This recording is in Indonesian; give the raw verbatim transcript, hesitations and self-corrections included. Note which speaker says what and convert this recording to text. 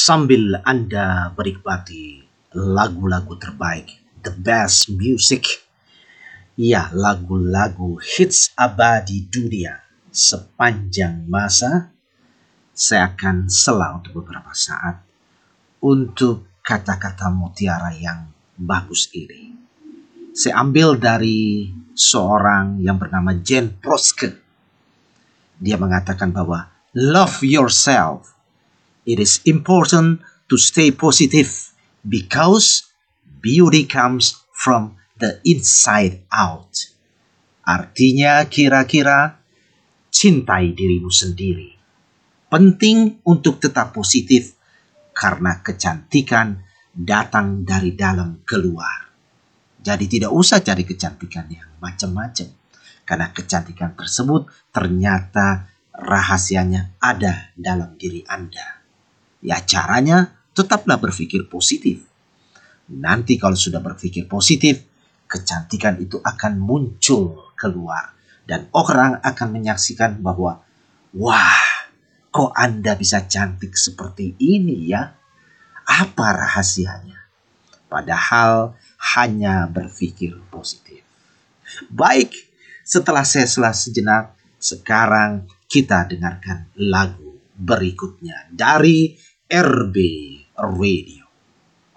Speaker 1: Sambil Anda menikmati lagu-lagu terbaik, the best music, ya lagu-lagu hits abadi dunia sepanjang masa, saya akan sela untuk beberapa saat untuk kata-kata mutiara yang bagus ini. Saya ambil dari seorang yang bernama Jane Proske. Dia mengatakan bahwa love yourself. It is important to stay positive because beauty comes from the inside out. Artinya kira-kira cintai dirimu sendiri. Penting untuk tetap positif karena kecantikan datang dari dalam keluar. Jadi tidak usah cari kecantikan yang macam-macam. Karena kecantikan tersebut ternyata rahasianya ada dalam diri Anda. Ya caranya tetaplah berpikir positif. Nanti kalau sudah berpikir positif, kecantikan itu akan muncul keluar. Dan orang akan menyaksikan bahwa, wah, kok Anda bisa cantik seperti ini ya? Apa rahasianya? Padahal hanya berpikir positif. Baik, setelah saya sela sejenak, sekarang kita dengarkan lagu berikutnya dari R B Radio.